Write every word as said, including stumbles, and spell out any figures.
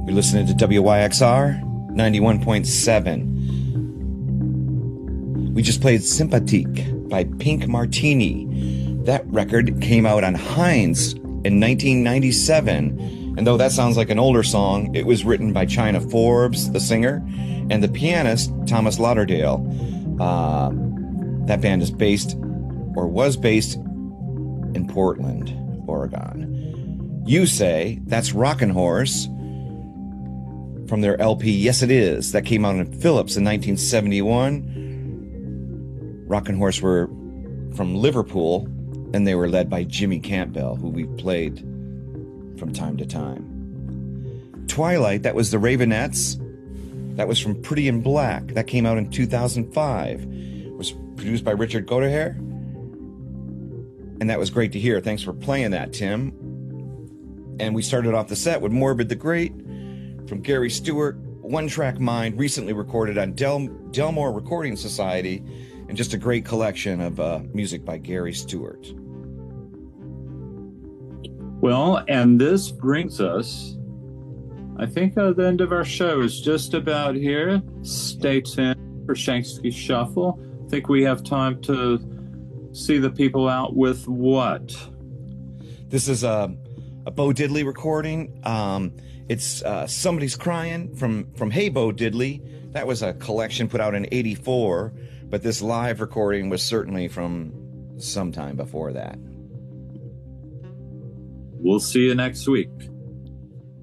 You're listening to W Y X R ninety-one point seven. We just played Sympathique by Pink Martini. That record came out on Heinz in nineteen ninety-seven. And though that sounds like an older song, it was written by China Forbes, the singer, and the pianist, Thomas Lauderdale. Uh, that band is based, or was based, in Portland, Oregon. You Say, that's Rockin' Horse, from their L P Yes It Is, that came out in Phillips in nineteen seventy-one. Rockin' Horse were from Liverpool, and they were led by Jimmy Campbell, who we've played from time to time. Twilight, that was the Ravenettes. That was from Pretty in Black. That came out in two thousand five. It was produced by Richard Godeher. And that was great to hear. Thanks for playing that, Tim. And we started off the set with Morbid the Great from Gary Stewart, One Track Mind, recently recorded on Del- Delmore Recording Society, and just a great collection of uh, music by Gary Stewart. Well, and this brings us, I think uh, the end of our show is just about here. Stay tuned for Shanksky Shuffle. I think we have time to see the people out with what? This is a, a Bo Diddley recording. Um, it's uh, Somebody's Crying from, from Hey Bo Diddley. That was a collection put out in eighty-four, but this live recording was certainly from sometime before that. We'll see you next week.